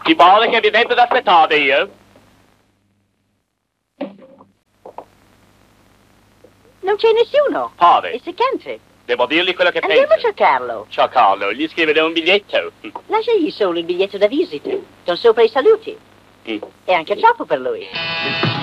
Ci vuole che vi metto ad aspettare io? Non c'è nessuno. Pare. È secante. Devo dirgli quello che Andiamo a penso. cercarlo. Ciao Carlo, gli scriverò un biglietto. Lasciagli solo il biglietto da visita, con sopra i saluti. Mm. È anche troppo per lui.